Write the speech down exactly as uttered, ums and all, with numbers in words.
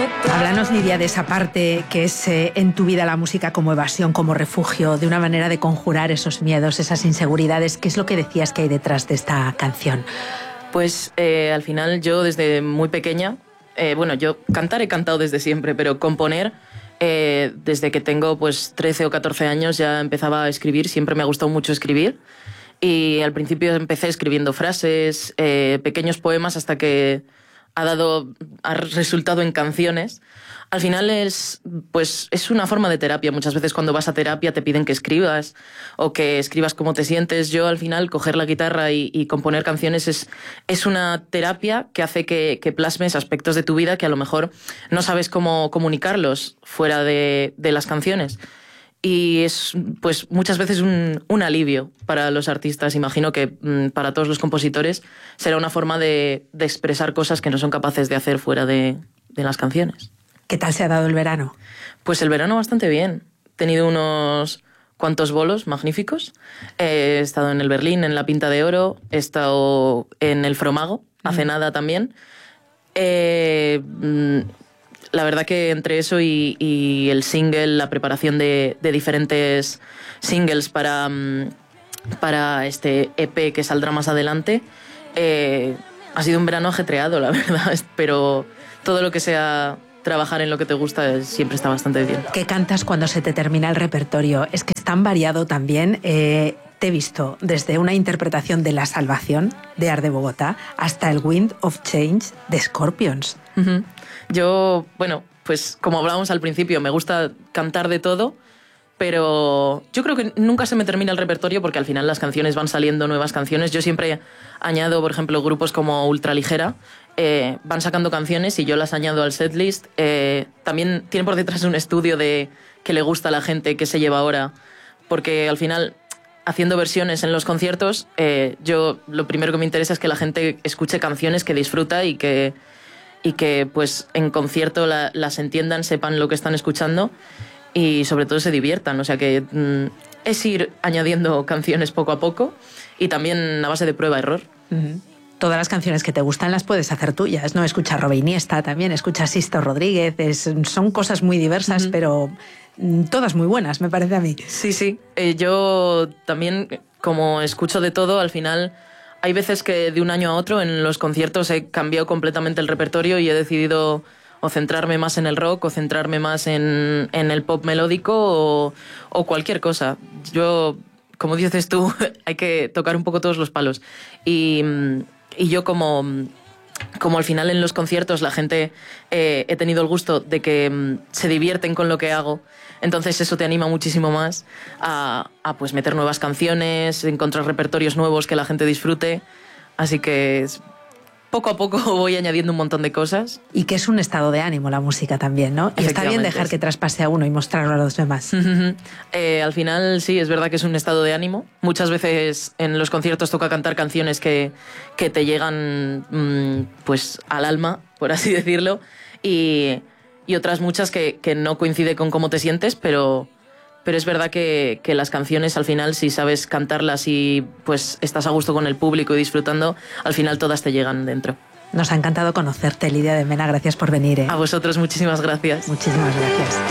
Háblanos, Lidia, de esa parte que es eh, en tu vida la música como evasión, como refugio, de una manera de conjurar esos miedos, esas inseguridades. ¿Qué es lo que decías que hay detrás de esta canción? Pues eh, al final yo desde muy pequeña, eh, bueno, yo cantar he cantado desde siempre, pero componer, eh, desde que tengo pues trece o catorce años ya empezaba a escribir, siempre me ha gustado mucho escribir. Y al principio empecé escribiendo frases, eh, pequeños poemas, hasta que ha dado, ha resultado en canciones. Al final es, pues, es una forma de terapia. Muchas veces cuando vas a terapia te piden que escribas o que escribas cómo te sientes. Yo al final coger la guitarra y, y componer canciones es, es una terapia que hace que, que plasmes aspectos de tu vida que a lo mejor no sabes cómo comunicarlos fuera de, de las canciones. Y es, pues, muchas veces un, un alivio para los artistas. Imagino que mmm, para todos los compositores será una forma de, de expresar cosas que no son capaces de hacer fuera de, de las canciones. ¿Qué tal se ha dado el verano? Pues el verano bastante bien. He tenido unos cuantos bolos magníficos. He estado en el Berlín, en la Pinta de Oro. He estado en el Fromago, mm. hace nada también. Eh... Mmm, La verdad que entre eso y, y el single, la preparación de, de diferentes singles para, para este E P que saldrá más adelante, eh, ha sido un verano ajetreado, la verdad. Pero todo lo que sea trabajar en lo que te gusta siempre está bastante bien. ¿Qué cantas cuando se te termina el repertorio? Es que es tan variado también. Eh, te he visto desde una interpretación de La Salvación, de Art de Bogotá, hasta el Wind of Change, de Scorpions. Uh-huh. Yo, bueno, pues como hablábamos al principio, me gusta cantar de todo, pero yo creo que nunca se me termina el repertorio porque al final las canciones van saliendo, nuevas canciones. Yo siempre añado, por ejemplo, grupos como Ultraligera, eh, van sacando canciones y yo las añado al setlist. Eh, también tiene por detrás un estudio de qué le gusta a la gente, qué se lleva ahora, porque al final, haciendo versiones en los conciertos, eh, yo lo primero que me interesa es que la gente escuche canciones que disfruta y que y que pues en concierto la, las entiendan, sepan lo que están escuchando y sobre todo se diviertan. O sea que mm, es ir añadiendo canciones poco a poco y también a base de prueba-error. Uh-huh. Todas las canciones que te gustan las puedes hacer tuyas, ¿no? Escucha Robe Iniesta también, escucha Sisto Rodríguez, es, son cosas muy diversas, uh-huh. pero mm, todas muy buenas, me parece a mí. Sí, sí. Eh, yo también, como escucho de todo, al final hay veces que de un año a otro en los conciertos he cambiado completamente el repertorio y he decidido o centrarme más en el rock o centrarme más en, en el pop melódico o, o cualquier cosa. Yo, como dices tú, hay que tocar un poco todos los palos. Y, y yo como, como al final en los conciertos la gente eh, he tenido el gusto de que se divierten con lo que hago, entonces eso te anima muchísimo más a, a pues meter nuevas canciones, encontrar repertorios nuevos que la gente disfrute. Así que poco a poco voy añadiendo un montón de cosas. Y que es un estado de ánimo la música también, ¿no? Y está bien dejar que traspase a uno y mostrarlo a los demás. eh, al final sí, es verdad que es un estado de ánimo. Muchas veces en los conciertos toca cantar canciones que, que te llegan mmm, pues al alma, por así decirlo. Y... y otras muchas que, que no coincide con cómo te sientes, pero, pero es verdad que, que las canciones al final, si sabes cantarlas y pues estás a gusto con el público y disfrutando, al final todas te llegan dentro. Nos ha encantado conocerte, Lidia de Mena, gracias por venir. ¿eh? A vosotros muchísimas gracias. Muchísimas gracias.